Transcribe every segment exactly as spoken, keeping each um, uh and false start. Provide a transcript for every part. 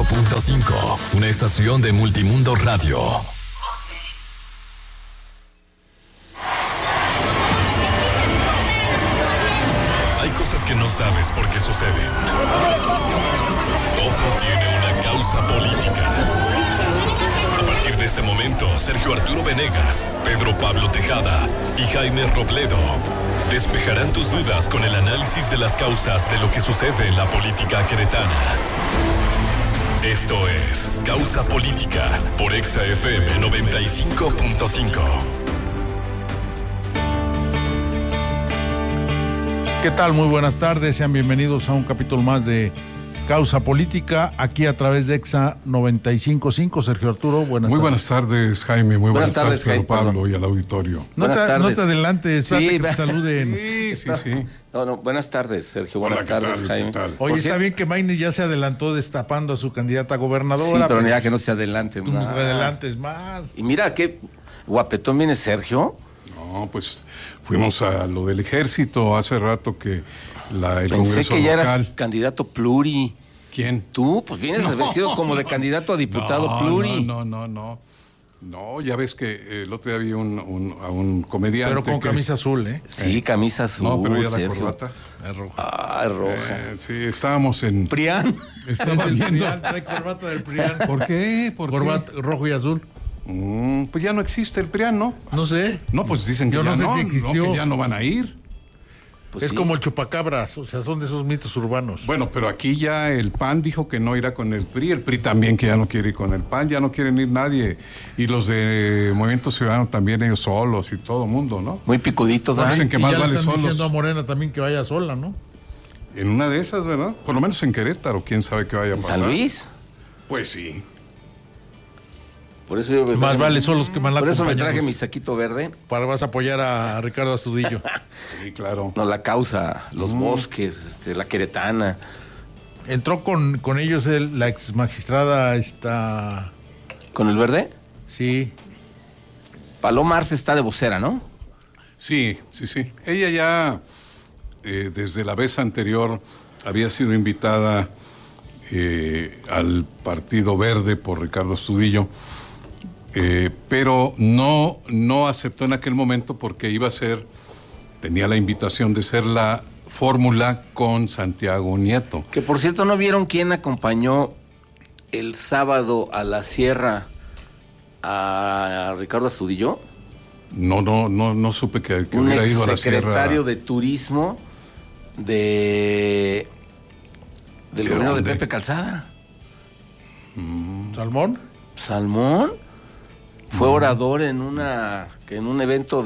punto cinco, una estación de Multimundo Radio. Hay cosas que no sabes por qué suceden. Todo tiene una causa política. A partir de este momento, Sergio Arturo Venegas, Pedro Pablo Tejada y Jaime Robledo despejarán tus dudas con el análisis de las causas de lo que sucede en la política queretana. Esto es Causa Política por Exa F M noventa y cinco punto cinco. ¿Qué tal? Muy buenas tardes, sean bienvenidos a un capítulo más de Causa Política, aquí a través de Exa noventa y cinco punto cinco. Sergio Arturo, buenas muy tardes. buenas tardes, Jaime, muy buenas, buenas tardes, Pedro Pablo, perdón. Y al auditorio. No te, no te adelantes, sí, que te saluden. Sí, sí, sí. No, no, buenas tardes, Sergio, buenas Hola, tardes, tal, Jaime. Oye, está cierto? Bien que Mayne ya se adelantó destapando a su candidata a gobernadora. Sí, pero ya que no se adelante tú más. No te adelantes más. Y mira, qué guapetón viene Sergio. No, pues fuimos a lo del ejército hace rato que la, el Pensé Congreso que ya local. eras candidato pluri. ¿Quién? Tú, pues vienes no. vestido como de candidato a diputado no, pluri. No, no, no, no. No, ya ves que eh, el otro día vi un, un, a un comediante. Pero con que... camisa azul, ¿eh? Sí, camisa azul. No, pero ya Sergio. la corbata. Es roja. Ah, es roja. Eh, sí, estábamos en... Prián. Estaba viendo... Prián, trae corbata del Prián. ¿Por qué? ¿Por corbata qué? rojo y azul. Mm, pues ya no existe el Prián, ¿no? No sé. No, pues dicen que Yo ya no sé no, si existió. no, que ya no van a ir. Pues es sí. como el chupacabras, o sea, son de esos mitos urbanos. Bueno, pero aquí ya el P A N dijo que no irá con el P R I, el P R I también que ya no quiere ir con el P A N, ya no quieren ir nadie. Y los de Movimiento Ciudadano también, ellos solos y todo mundo, ¿no? Muy picuditos, No, ¿ah? dicen que y más ya vale le están solos. diciendo a Morena también que vaya sola, ¿no? En una de esas, ¿verdad? Por lo menos en Querétaro, quién sabe qué vaya a pasar. ¿San Luis? Pues sí. Por eso yo me Más traje, vale solos que mal Por eso me acompañados. traje mi saquito verde. Para vas a apoyar a Ricardo Astudillo. Sí, claro. No, la causa, los mm. bosques, este, la queretana. Entró con, con ellos el, la ex magistrada esta... ¿Con el verde? Sí. Paloma Arce está de vocera, ¿no? Sí, sí, sí. Ella ya, eh, desde la vez anterior, había sido invitada eh, al Partido Verde por Ricardo Astudillo, eh, pero no, no aceptó en aquel momento porque iba a ser, tenía la invitación de ser la fórmula con Santiago Nieto. Que por cierto, ¿no vieron quién acompañó el sábado a la sierra a Ricardo Astudillo? No, no, no, no supe que, que un hubiera ido a la sierra. Un secretario de turismo de del ¿De gobierno dónde? de Pepe Calzada. Mm. ¿Salmón? Salmón fue mm. orador en una en un evento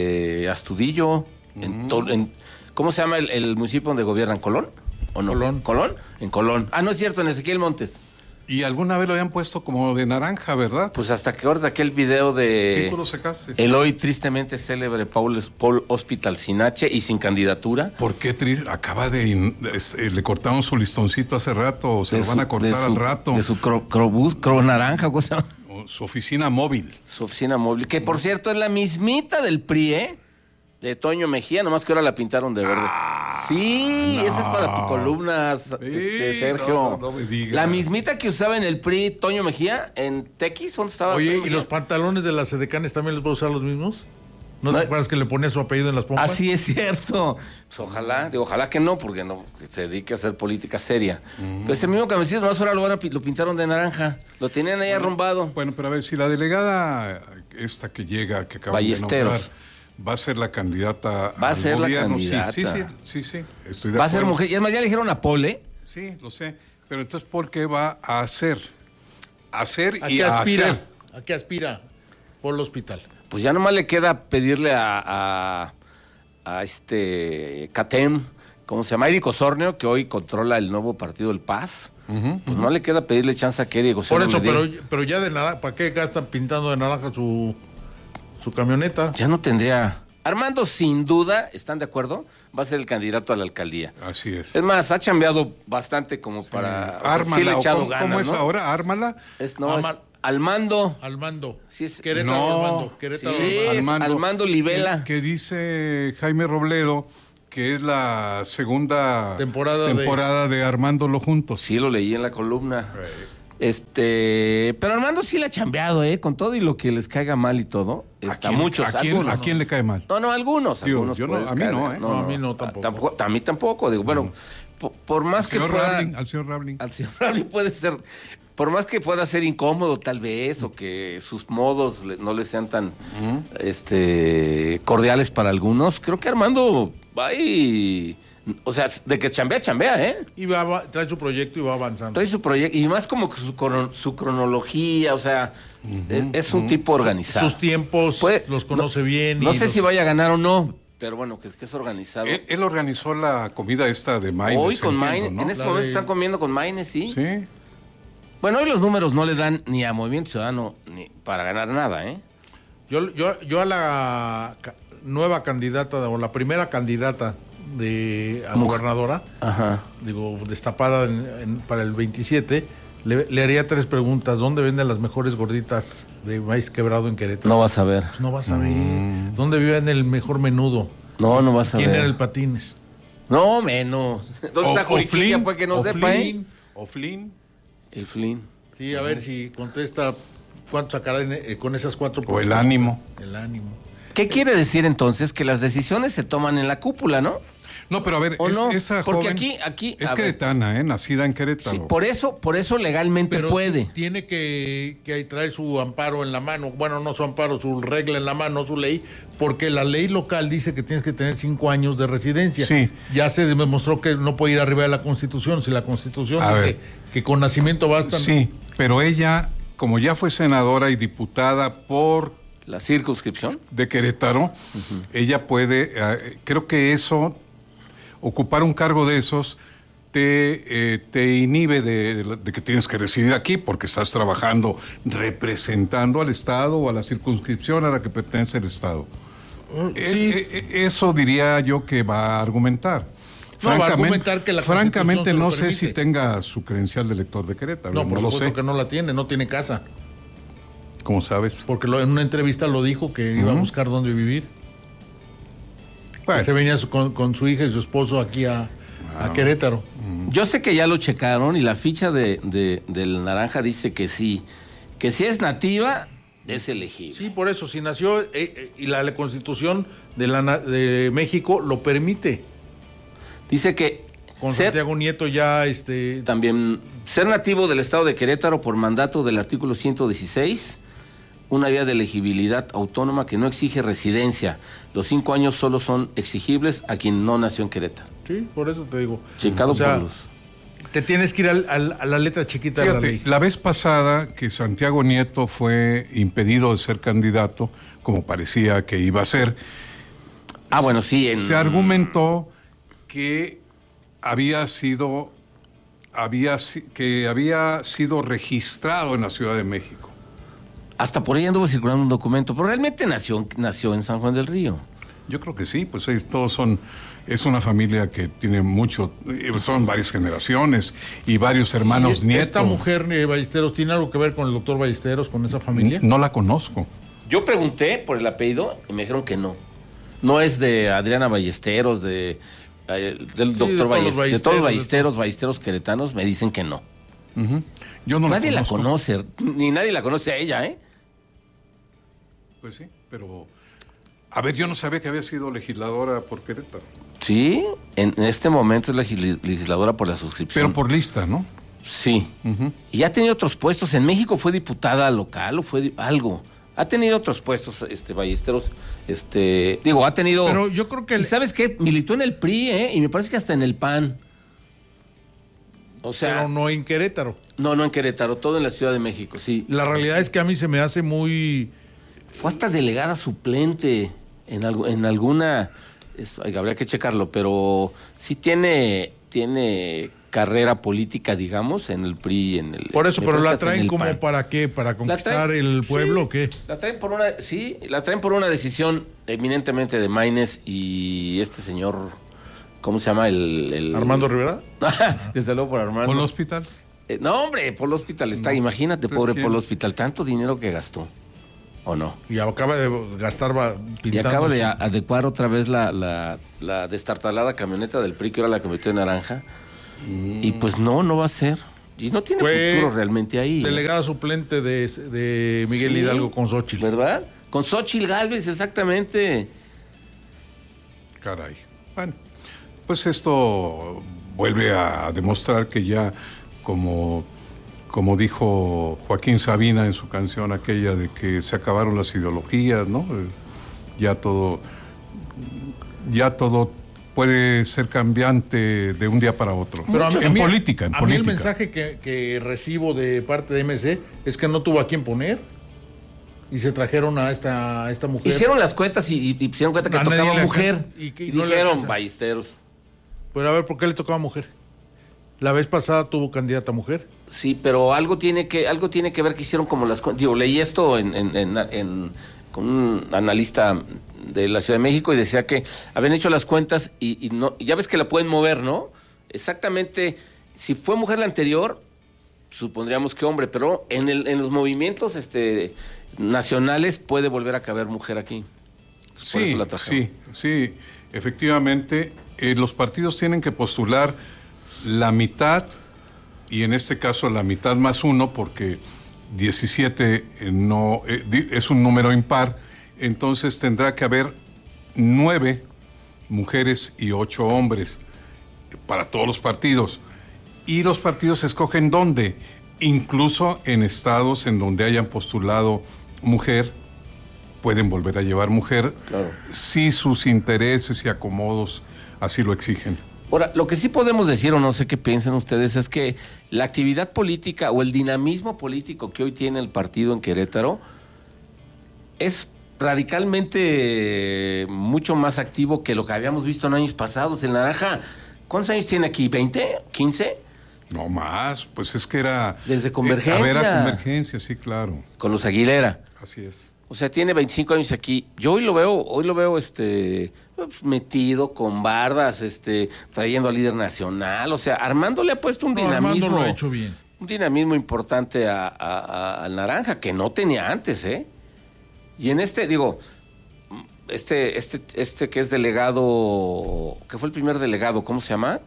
de Astudillo. Mm. En, to, en ¿Cómo se llama el, el municipio donde gobiernan? ¿Colón? ¿O no? Colón. ¿Colón? En Colón. Ah, no es cierto, en Ezequiel Montes. Y alguna vez lo habían puesto como de naranja, ¿verdad? Pues hasta que ahorita aquel video de... Sí, tú lo sacaste. El hoy tristemente célebre Paul, Paul Hospital sin H y sin candidatura. ¿Por qué triste? Acaba de... Es, eh, le cortaron su listoncito hace rato, o se de lo su, van a cortar su, al rato. De su cro, crobús, cro naranja, cosa. Su oficina móvil. Su oficina móvil, que por cierto es la mismita del P R I, ¿eh? De Toño Mejía, nomás que ahora la pintaron de verde. Ah, sí, no. Esa es para tu columna, sí, este, Sergio. No, no, no me digas. La mismita que usaba en el P R I Toño Mejía, en Tequis, ¿dónde estaba? Oye, Toño ¿y Mejía? los pantalones de las edecanes también los va a usar los mismos? ¿No, ¿No te acuerdas que le ponía su apellido en las pompas? Así es cierto. Pues ojalá, digo, ojalá que no, porque no, que se dedique a hacer política seria. Uh-huh. Pues el mismo camisito, más ahora lo, van a, lo pintaron de naranja. Lo tenían ahí bueno, arrumbado. Bueno, pero a ver, si la delegada esta que llega, que acaba Ballesteros. de nombrar, va a ser la candidata va a al ser gobierno. la candidata. Sí, sí, sí, sí, estoy de va acuerdo. a ser mujer. Y además ya le dijeron a Paul, ¿eh? Sí, lo sé. Pero entonces, ¿por qué va a hacer? Hacer ¿A y qué a aspira? hacer. ¿A qué aspira? Por el hospital. Pues ya nomás le queda pedirle a, a, a este Catem, ¿cómo se llama? Eric Osornio, que hoy controla el nuevo partido del P A S. Uh-huh, pues uh-huh. no le queda pedirle chance a que Eric Osornio. Por eso, pero, pero ya de naranja, ¿para qué gastan pintando de naranja su, su camioneta? Ya no tendría. Armando, sin duda, ¿están de acuerdo? Va a ser el candidato a la alcaldía. Así es. Es más, ha chambeado bastante como sí. para... Ármala, o sea, sí le ha echado ¿cómo, ganas, ¿cómo es ¿no? ahora? ¿Ármala? Es, no, Arma, es al mando. Al mando. Sí, es, Querétaro no, al mando. Querétaro sí, al mando. Al mando Libela. Que, que dice Jaime Robledo que es la segunda temporada, temporada de... de Armándolo Juntos. Sí, lo leí en la columna. Este, pero Armando sí le ha chambeado, ¿eh? Con todo y lo que les caiga mal y todo. Está ¿A quién, muchos, ¿a quién, algunos. ¿A quién le cae mal? No, no, algunos, Digo, algunos. yo no, puedes a mí caer, no, ¿eh? No, a mí no, tampoco. A, tampoco, a mí tampoco, digo, bueno, por, por más Al que señor pueda... Rabling, al señor Rabling. Al señor Rabling puede ser... Por más que pueda ser incómodo, tal vez, o que sus modos le- no le sean tan uh-huh. este, cordiales para algunos, creo que Armando va y... O sea, de que chambea, chambea, ¿eh? Y va, va- trae su proyecto y va avanzando. Trae su proyecto, y más como que su, crono- su cronología, o sea, uh-huh, es, es un uh-huh. tipo organizado. Sus tiempos Puede, los conoce no, bien. No y sé los... si vaya a ganar o no, pero bueno, que, que es organizado. Él, él organizó la comida esta de Maines. Hoy con entiendo, Maines, ¿no? en este La momento de... están comiendo con Maines, sí. Sí. Bueno, hoy los números no le dan ni a Movimiento Ciudadano ni para ganar nada, ¿eh? Yo, yo, yo a la ca- nueva candidata, o la primera candidata de a gobernadora, Ajá. digo, destapada en, en, para el veintisiete, le, le haría tres preguntas. ¿Dónde venden las mejores gorditas de maíz quebrado en Querétaro? No vas a ver. Pues no vas a ver. Mm. ¿Dónde viven el mejor menudo? No, no vas a ¿Quién ver. era el Patines? No, menos. ¿Dónde O- está Juriquilla? Pues que no o sepa, ¿eh? Flynn. O Flynn. El Flynn. Sí, a ver si contesta cuánto sacará en- eh, con esas cuatro. O el ánimo. El ánimo. ¿Qué quiere decir entonces? Que las decisiones se toman en la cúpula, ¿no? No, pero a ver, ¿O es, no? esa Porque joven aquí- aquí, es a ver. queretana, ¿eh? Nacida en Querétaro. Sí, por eso, por eso legalmente Pero puede. tiene que, que traer su amparo en la mano, bueno, no su amparo, su regla en la mano, su ley, porque la ley local dice que tienes que tener cinco años de residencia. Sí. Ya se demostró que no puede ir arriba de la Constitución, si la Constitución A dice ver. que con nacimiento basta. Sí, pero ella, como ya fue senadora y diputada por La circunscripción. de Querétaro, uh-huh. ella puede, eh, creo que eso, ocupar un cargo de esos, te, eh, te inhibe de, de, de que tienes que residir aquí porque estás trabajando representando al Estado o a la circunscripción a la que pertenece el Estado. Uh, es, sí. eh, eso diría yo que va a argumentar. No, va a argumentar que la francamente Constitución no se lo sé permite. si tenga su credencial de elector de Querétaro. No, No, por lo supuesto sé. que no la tiene, no tiene casa. ¿Cómo sabes? Porque lo, en una entrevista lo dijo que uh-huh. iba a buscar dónde vivir. Bueno. Se venía su, con, con su hija y su esposo aquí a, ah. a Querétaro. Yo sé que ya lo checaron y la ficha de, de, del Naranja dice que sí, que si es nativa es elegible. Sí, por eso, si nació eh, eh, y la, la Constitución de, la, de México lo permite. Dice que con ser, Santiago Nieto ya este también ser nativo del estado de Querétaro por mandato del artículo ciento dieciséis, una vía de elegibilidad autónoma que no exige residencia. Los cinco años solo son exigibles a quien no nació en Querétaro. Sí, por eso te digo. Checado o sea, por los... Te tienes que ir al, al, a la letra chiquita Fíjate, de la ley. La vez pasada que Santiago Nieto fue impedido de ser candidato, como parecía que iba a ser, ah, bueno, sí, en... se argumentó que había sido, había, que había sido registrado en la Ciudad de México. Hasta por ahí anduvo circulando un documento, pero realmente nació, nació en San Juan del Río. Yo creo que sí, pues es, todos son, es una familia que tiene mucho, son varias generaciones y varios hermanos ¿Y nietos. ¿Esta mujer eh, Ballesteros tiene algo que ver con el doctor Ballesteros, con esa familia? No la conozco. Yo pregunté por el apellido y me dijeron que no. No es de Adriana Ballesteros, de, eh, del Sí, doctor de todos Ballesteros, los de todos los Ballesteros, Ballesteros, Ballesteros queretanos, me dicen que no. Uh-huh. Yo no Nadie la la conozco. conoce, ni nadie la conoce a ella, ¿eh? Pues sí, pero... A ver, yo no sabía que había sido legisladora por Querétaro. Sí, en este momento es legis- legisladora por la suscripción. Pero por lista, ¿no? Sí. Uh-huh. Y ha tenido otros puestos. En México fue diputada local o fue di- algo. Ha tenido otros puestos, este, Ballesteros, este... Digo, ha tenido... Pero yo creo que... ¿Y el- sabes qué? Militó en el P R I, ¿eh? Y me parece que hasta en el P A N. O sea... Pero no en Querétaro. No, no en Querétaro, todo en la Ciudad de México, sí. La realidad es que a mí se me hace muy... Fue hasta delegada suplente en, algo, en alguna... Esto, ay, habría que checarlo, pero sí tiene, tiene carrera política, digamos, en el P R I. En el, Por eso, me pero parece que la hasta en traen el como P A N. para qué, para La conquistar traen- el pueblo sí, o qué. La traen por una, sí, la traen por una decisión eminentemente de Maines y este señor, ¿cómo se llama? El, el... Armando Rivera. Desde luego por Armando. ¿Por el hospital? Eh, no, hombre, Polo Hospital está, No. imagínate, Entonces, pobre ¿quién? Polo Hospital, tanto dinero que gastó, ¿o no? Y acaba de gastar va, pintando. Y acaba de a- adecuar otra vez la, la, la destartalada camioneta del P R I, que era la que metió en naranja. Mm. Y pues no, no va a ser. Y no tiene Fue futuro realmente ahí. Delegada ¿no? suplente de, de Miguel sí, Hidalgo con Xóchitl. ¿Verdad? Con Xóchitl Gálvez, exactamente. Caray. Bueno, pues esto vuelve a demostrar que ya, como, como dijo Joaquín Sabina en su canción aquella de que se acabaron las ideologías, ¿no? Ya todo, ya todo puede ser cambiante de un día para otro. Pero a mí, en a mí, política, en a política. mí el mensaje que, que recibo de parte de M C es que no tuvo a quién poner y se trajeron a esta, a esta mujer. Hicieron las cuentas y, y hicieron cuenta que a tocaba le, mujer. Y, que, y no dijeron, ballesteros. Pero a ver, ¿por qué le tocaba mujer? La vez pasada tuvo candidata mujer. Sí, pero algo tiene que, algo tiene que ver que hicieron como las cuentas. Digo, leí esto en, en, en, en con un analista de la Ciudad de México y decía que habían hecho las cuentas y, y no, y ya ves que la pueden mover, ¿no? Exactamente, si fue mujer la anterior, supondríamos que hombre, pero en el, en los movimientos este nacionales puede volver a caber mujer aquí. Por sí, eso la sí, sí, efectivamente, eh, los partidos tienen que postular la mitad, y en este caso la mitad más uno, porque diecisiete eh, no eh, es un número impar. Entonces tendrá que haber nueve mujeres y ocho hombres para todos los partidos. Y los partidos escogen dónde, incluso en estados en donde hayan postulado mujer, pueden volver a llevar mujer, claro, si sus intereses y acomodos así lo exigen. Ahora, lo que sí podemos decir, o no sé qué piensan ustedes, es que la actividad política o el dinamismo político que hoy tiene el partido en Querétaro es radicalmente mucho más activo que lo que habíamos visto en años pasados. El Naranja, ¿cuántos años tiene aquí? ¿veinte? ¿quince? No más, pues es que era... Desde Convergencia. Eh, a ver, a Convergencia, sí, claro. Con los Aguilera. Así es. O sea, tiene veinticinco años aquí. Yo hoy lo veo, hoy lo veo este pues, metido con bardas, este, trayendo al líder nacional. O sea, Armando le ha puesto un no, dinamismo. Armando lo ha hecho bien. Un dinamismo importante a, a, a, al Naranja, que no tenía antes, ¿eh? Y en este, digo, este, este, este que es delegado, que fue el primer delegado, ¿cómo se llama?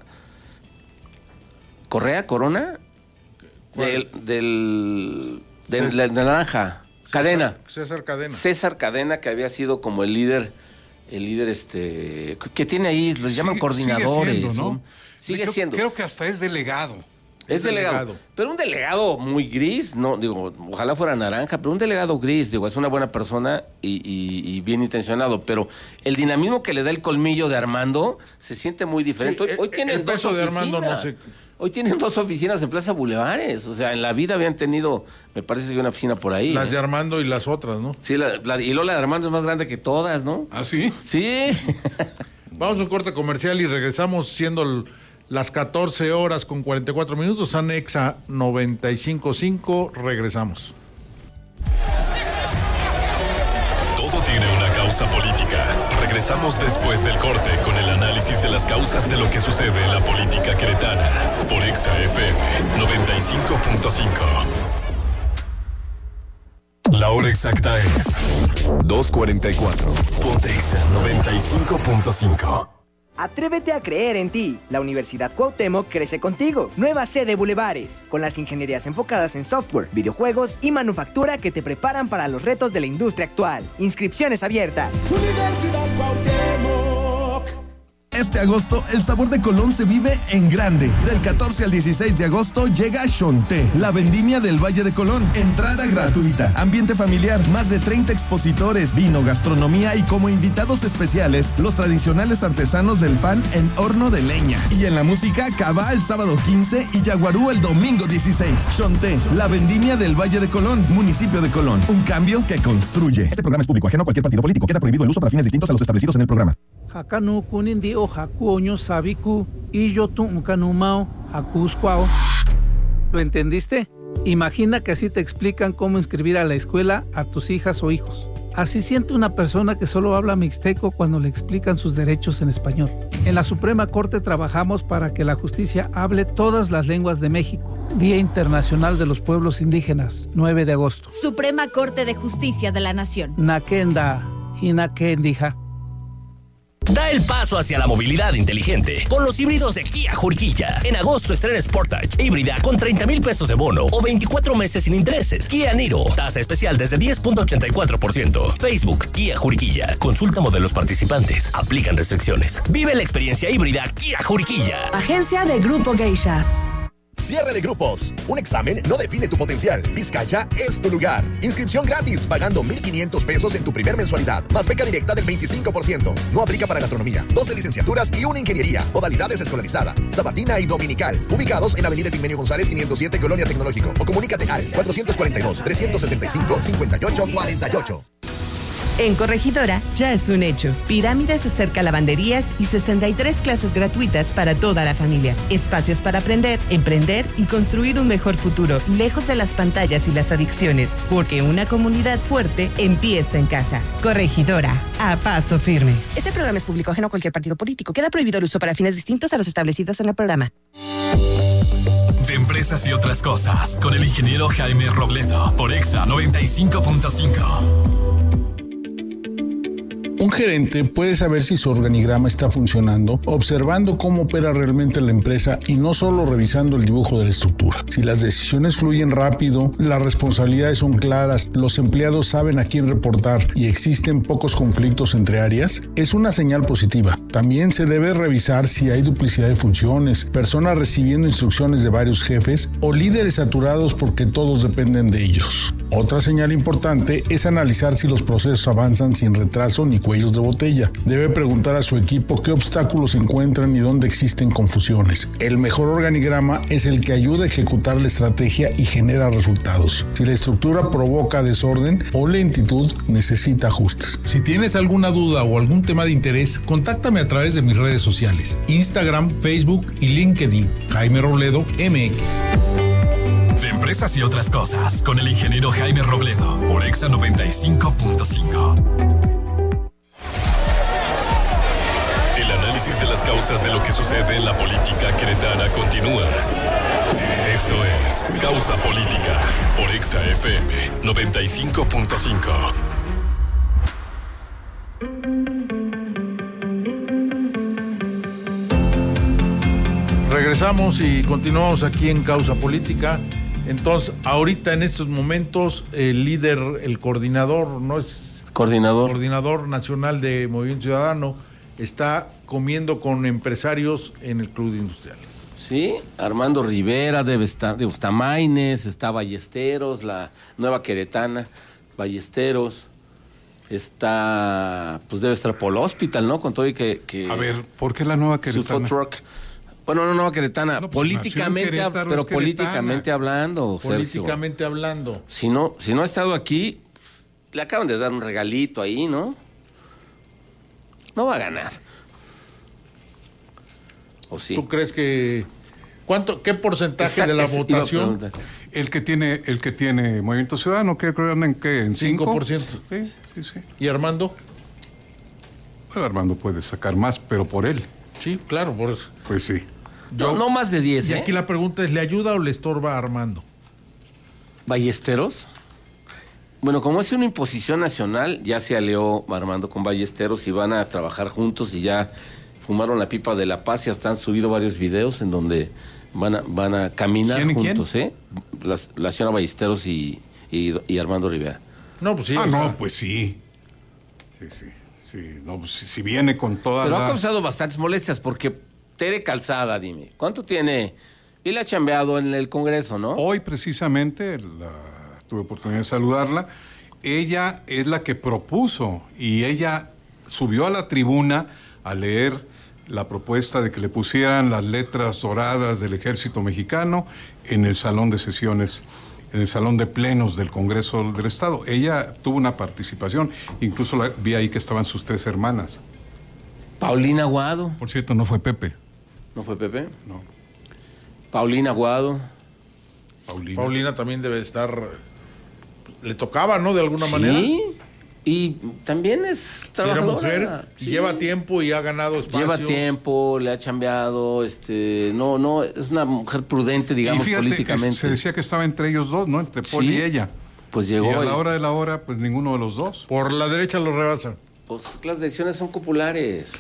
¿Correa? ¿Corona? Del, del, del, Sí. del Naranja. Cadena. César Cadena. César Cadena, que había sido como el líder, el líder este, que tiene ahí, los llaman Sigue- coordinadores. Sigue siendo, ¿no? ¿no? Sigue creo, siendo. Creo que hasta es delegado. Es, es delegado. delegado. Pero un delegado muy gris, no, digo, ojalá fuera naranja, pero un delegado gris, digo, es una buena persona y, y, y bien intencionado, pero el dinamismo que le da el colmillo de Armando se siente muy diferente. Sí, hoy, hoy el- tienen el dos peso de oficinas. Armando no sé. Hoy tienen dos oficinas en Plaza Bulevares, o sea, en la vida habían tenido, me parece que una oficina por ahí. Las ¿eh? de Armando y las otras, ¿no? Sí, la, la, y Lola de Armando es más grande que todas, ¿no? ¿Ah, sí? Sí. Vamos a un corte comercial y regresamos siendo el- las catorce horas con cuarenta y cuatro minutos. Anexa noventa y cinco punto cinco. Regresamos. Todo tiene una causa política. Regresamos después del corte con el análisis de las causas de lo que sucede en la política queretana. Por Exa F M noventa y cinco punto cinco. La hora exacta es dos cuarenta y cuatro. Ponte Exa noventa y cinco punto cinco. Atrévete a creer en ti. La Universidad Cuauhtémoc crece contigo. Nueva sede Bulevares, con las ingenierías enfocadas en software, videojuegos y manufactura que te preparan para los retos de la industria actual. Inscripciones abiertas. Universidad Cuauhtémoc. Este agosto, el sabor de Colón se vive en grande. Del catorce al dieciséis de agosto llega Xonté, la vendimia del Valle de Colón. Entrada gratuita, ambiente familiar, más de treinta expositores, vino, gastronomía y como invitados especiales, los tradicionales artesanos del pan en horno de leña. Y en la música, Cabá el sábado quince y Yaguarú el domingo dieciséis. Xonté, la vendimia del Valle de Colón, municipio de Colón. Un cambio que construye. Este programa es público, ajeno a cualquier partido político. Queda prohibido el uso para fines distintos a los establecidos en el programa. Hakanu kunindi o haku oño sabiku y yo tu ukanumao hakuscuao. ¿Lo entendiste? Imagina que así te explican cómo inscribir a la escuela a tus hijas o hijos. Así siente una persona que solo habla mixteco cuando le explican sus derechos en español. En la Suprema Corte trabajamos para que la justicia hable todas las lenguas de México. Día Internacional de los Pueblos Indígenas, nueve de agosto. Suprema Corte de Justicia de la Nación. Nakenda, Hinakendija. Da el paso hacia la movilidad inteligente con los híbridos de Kia Juriquilla. En agosto estrena Sportage híbrida con treinta mil pesos de bono o veinticuatro meses sin intereses. Kia Niro, tasa especial desde diez punto ochenta y cuatro por ciento. Facebook, Kia Juriquilla. Consulta modelos participantes. Aplican restricciones. Vive la experiencia híbrida Kia Juriquilla. Agencia de Grupo Geisha. Cierre de grupos. Un examen no define tu potencial. Vizcaya es tu lugar. Inscripción gratis, pagando mil quinientos pesos en tu primer mensualidad. Más beca directa del veinticinco por ciento. No aplica para gastronomía. doce licenciaturas y una ingeniería. Modalidades escolarizada, sabatina y dominical. Ubicados en Avenida Epigmenio González, quinientos siete, Colonia Tecnológico. O comunícate al cuatrocientos cuarenta y dos, trescientos sesenta y cinco, cincuenta y ocho cuarenta y ocho. En Corregidora ya es un hecho. Pirámides acerca lavanderías y sesenta y tres clases gratuitas para toda la familia. Espacios para aprender, emprender y construir un mejor futuro, lejos de las pantallas y las adicciones, porque una comunidad fuerte empieza en casa. Corregidora, a paso firme. Este programa es público ajeno a cualquier partido político. Queda prohibido el uso para fines distintos a los establecidos en el programa. De empresas y otras cosas, con el ingeniero Jaime Robledo, por Exa noventa y cinco punto cinco. Un gerente puede saber si su organigrama está funcionando observando cómo opera realmente la empresa y no solo revisando el dibujo de la estructura. Si las decisiones fluyen rápido, las responsabilidades son claras, los empleados saben a quién reportar y existen pocos conflictos entre áreas, es una señal positiva. También se debe revisar si hay duplicidad de funciones, personas recibiendo instrucciones de varios jefes o líderes saturados porque todos dependen de ellos. Otra señal importante es analizar si los procesos avanzan sin retraso ni cuellos de botella. Debe preguntar a su equipo qué obstáculos se encuentran y dónde existen confusiones. El mejor organigrama es el que ayuda a ejecutar la estrategia y genera resultados. Si la estructura provoca desorden o lentitud, necesita ajustes. Si tienes alguna duda o algún tema de interés, contáctame a través de mis redes sociales, Instagram, Facebook y LinkedIn. Jaime Robledo, M X. De empresas y otras cosas, con el ingeniero Jaime Robledo, por Exa noventa y cinco punto cinco. El análisis de las causas de lo que sucede en la política queretana continúa. Esto es Causa Política, por Exa F M noventa y cinco punto cinco. Regresamos y continuamos aquí en Causa Política. Entonces, ahorita en estos momentos, el líder, el coordinador, ¿no es? Coordinador. Coordinador nacional de Movimiento Ciudadano, está comiendo con empresarios en el Club Industrial. Sí, Armando Rivera debe estar, digo, está Maines, está Ballesteros, la nueva queretana, Ballesteros, está, pues debe estar Polo Hospital, ¿no? Con todo y que... que A ver, ¿por qué la nueva queretana? Su food truck. Bueno, no, nueva queretana, no, pues, políticamente, Querétaro, pero es políticamente hablando, Políticamente Sergio. hablando. Si no, si no ha estado aquí, pues, le acaban de dar un regalito ahí, ¿no? No va a ganar. ¿O sí? ¿Tú crees que cuánto, qué porcentaje Esa, de la es, votación? El que tiene, el que tiene Movimiento Ciudadano, ¿qué creo andan en qué? ¿En cinco? cinco por ciento. Sí, sí, sí. ¿Y Armando? Pues Armando puede sacar más, pero por él. Sí, claro, por eso. Pues sí. Yo, no, no más de diez, Y ¿eh? aquí la pregunta es, ¿le ayuda o le estorba a Armando? ¿Ballesteros? Bueno, como es una imposición nacional, ya se alió Armando con Ballesteros y van a trabajar juntos y ya fumaron la pipa de la paz y hasta han subido varios videos en donde van a, van a caminar ¿Quién y juntos, quién? ¿eh? La, la señora Ballesteros y, y, y Armando Rivera. No, pues sí. Ah, o sea, no, pues sí. Sí, sí. Sí, no, pues, si, si viene con toda Pero la... ha causado bastantes molestias porque Tere Calzada, dime, ¿cuánto tiene? Y le ha chambeado en el Congreso, ¿no? Hoy precisamente la, tuve oportunidad de saludarla. Ella es la que propuso y ella subió a la tribuna a leer la propuesta de que le pusieran las letras doradas del Ejército Mexicano en el salón de sesiones, en el salón de plenos del Congreso del Estado. Ella tuvo una participación, incluso la, vi ahí que estaban sus tres hermanas. Paulina Aguado. Por cierto, no fue Pepe. ¿No fue Pepe? No. Paulina Aguado. Paulina. Paulina también debe estar... Le tocaba, ¿no? De alguna Sí, manera. y también es Era trabajadora. mujer, y Sí. lleva tiempo y ha ganado espacio. Lleva tiempo, le ha chambeado, este, no, no, es una mujer prudente, digamos, y fíjate, políticamente. se decía que estaba entre ellos dos, ¿no? Entre Paul Sí. y ella. Pues llegó. Y a la este, hora de la hora, pues ninguno de los dos. Por la derecha lo rebasa. Pues las decisiones son populares.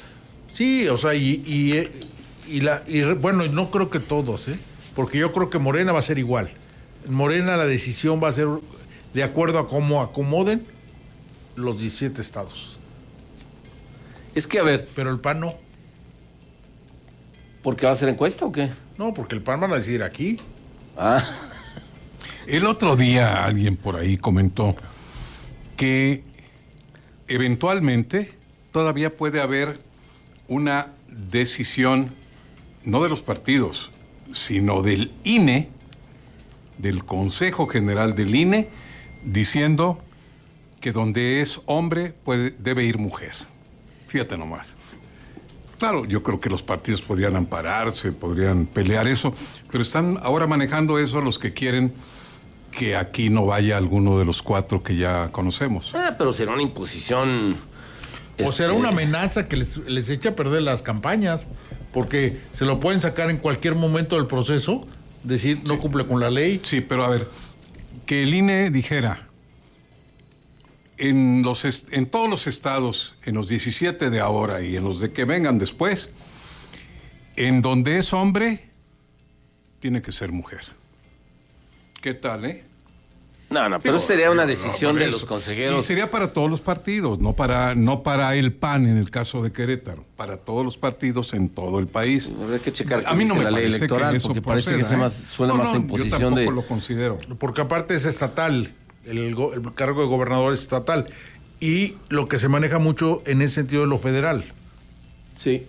Sí, o sea, y, y, y, la, y bueno, no creo que todos, ¿eh? Porque yo creo que Morena va a ser igual. En Morena la decisión va a ser de acuerdo a cómo acomoden los diecisiete estados. Es que, a ver... Pero el P A N no. ¿Por qué va a ser encuesta o qué? No, porque el P A N van a decidir aquí. Ah. El otro día alguien por ahí comentó que eventualmente todavía puede haber una decisión, no de los partidos, sino del I N E, del Consejo General del I N E, diciendo que donde es hombre puede, debe ir mujer. Fíjate nomás. Claro, yo creo que los partidos podrían ampararse, podrían pelear eso, pero están ahora manejando eso los que quieren que aquí no vaya alguno de los cuatro que ya conocemos. Ah, pero será una imposición... O este... será una amenaza que les, les echa a perder las campañas, porque se lo pueden sacar en cualquier momento del proceso, decir no sí. cumple con la ley. Sí, pero a ver, que el I N E dijera, en, los est- en todos los estados, en los diecisiete de ahora y en los de que vengan después, en donde es hombre, tiene que ser mujer. ¿Qué tal, eh? No, no, pero Digo, sería una no, decisión no, de eso. los consejeros. Y sería para todos los partidos, no para, no para el P A N en el caso de Querétaro, para todos los partidos en todo el país. Habría que checar a mí no me la ley parece electoral, que eso porque parece proceda, que se ¿eh? más, suena no, más no, a imposición yo tampoco de... lo considero. Porque aparte es estatal, el, go- el cargo de gobernador es estatal, y lo que se maneja mucho en ese sentido es lo federal. Sí.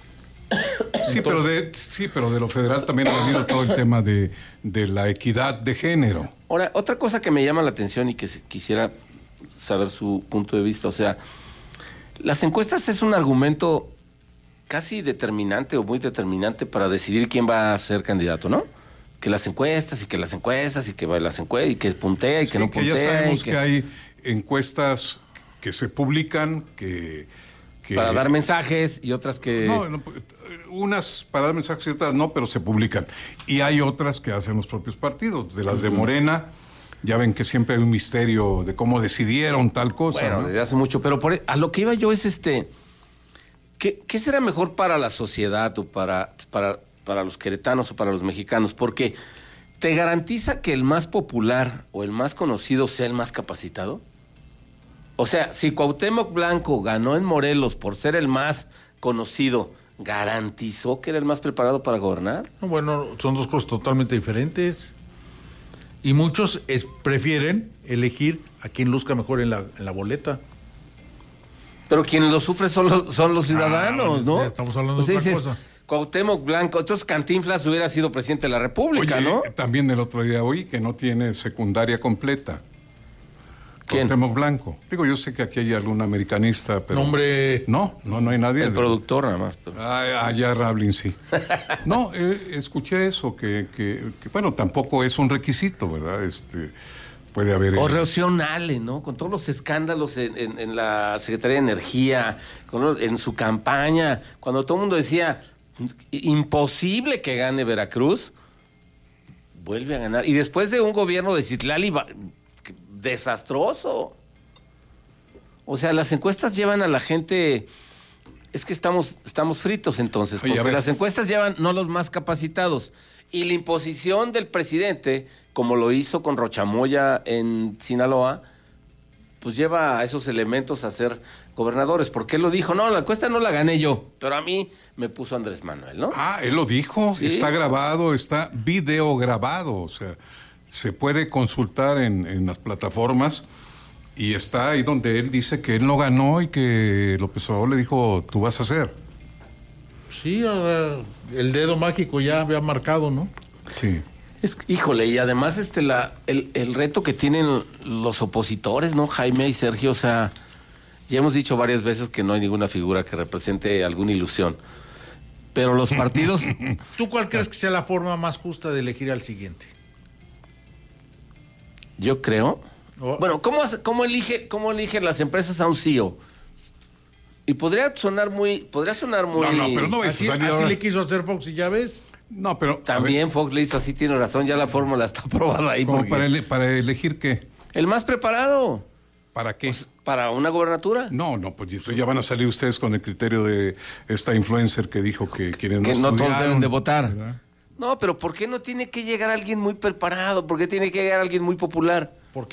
Sí, pero de, sí, pero de lo federal también ha venido todo el tema de, de la equidad de género. Ahora, otra cosa que me llama la atención y que se- quisiera saber su punto de vista, o sea, las encuestas es un argumento casi determinante o muy determinante para decidir quién va a ser candidato, ¿no? Que las encuestas y que las encuestas y que va las encuestas y que puntea y que Sí, no que puntea. ya sabemos y que... que hay encuestas que se publican, que... que para dar mensajes y otras que... No, no, unas para dar mensajes y otras no, pero se publican. Y hay otras que hacen los propios partidos. De las de Morena, ya ven que siempre hay un misterio de cómo decidieron tal cosa. Bueno, ¿no? desde hace mucho, pero por, a lo que iba yo es este... ¿Qué, qué será mejor para la sociedad o para, para, para los queretanos o para los mexicanos? Porque ¿te garantiza que el más popular o el más conocido sea el más capacitado? O sea, si Cuauhtémoc Blanco ganó en Morelos por ser el más conocido, ¿garantizó que era el más preparado para gobernar? No, bueno, son dos cosas totalmente diferentes. Y muchos es, prefieren elegir a quien luzca mejor en la, en la boleta. Pero quienes lo sufren son los, son los ciudadanos, Ah, ¿no? ya estamos hablando O sea, de otra dices, cosa. Cuauhtémoc Blanco, entonces Cantinflas hubiera sido presidente de la República, Oye, ¿no? también el otro día oí que no tiene secundaria completa. ¿Quién? Cuauhtémoc Blanco. Digo, yo sé que aquí hay algún americanista, pero... Nombre... No, no, no hay nadie. El de... productor nada más. Pero... Ah, allá Rablin, sí. No, eh, escuché eso, que, que, que, bueno, tampoco es un requisito, ¿verdad? Este, puede haber... O Reocionale, ¿no? Con todos los escándalos en, en, en la Secretaría de Energía, con los, en su campaña, cuando todo el mundo decía, imposible que gane Veracruz, vuelve a ganar. Y después de un gobierno de Citlali desastroso. O sea, las encuestas llevan a la gente... Es que estamos, estamos fritos entonces, Oye, porque las encuestas llevan no los más capacitados. Y la imposición del presidente, como lo hizo con Rochamoya en Sinaloa, pues lleva a esos elementos a ser gobernadores. Porque él lo dijo, no, la encuesta no la gané yo, pero a mí me puso Andrés Manuel, ¿no? Ah, él lo dijo, ¿Sí? Está grabado, está video grabado, o sea, se puede consultar en, en las plataformas y está ahí donde él dice que él no ganó y que López Obrador le dijo, tú vas a hacer. Sí, ahora el dedo mágico ya había marcado, ¿no? Sí. Es, híjole, y además este la el, el reto que tienen los opositores, ¿no? Jaime y Sergio, o sea, ya hemos dicho varias veces que no hay ninguna figura que represente alguna ilusión. Pero los partidos... ¿Tú cuál crees que sea la forma más justa de elegir al siguiente? Yo creo... Oh. Bueno, ¿cómo, hace- cómo, elige, ¿cómo eligen las empresas a un C E O? Y podría sonar muy... Podría sonar muy... No, no, pero no es Así, salir así ahora- le quiso hacer Fox y ya ves. No, pero... a También Fox le hizo así, tiene razón, ya la fórmula está aprobada ahí. ver, ¿cómo porque- para, ele- para elegir qué? El más preparado. ¿Para qué? Pues, ¿para una gobernatura? No, no, pues entonces ya van a salir ustedes con el criterio de esta influencer que dijo que quienes que no no todos deben de votar. ¿verdad? No, pero ¿por qué no tiene que llegar alguien muy preparado? ¿Por qué tiene que llegar alguien muy popular? Porque